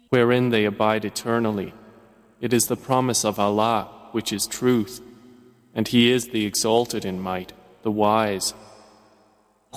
wherein they abide eternally. It is the promise of Allah, which is truth, and He is the exalted in might, the wise.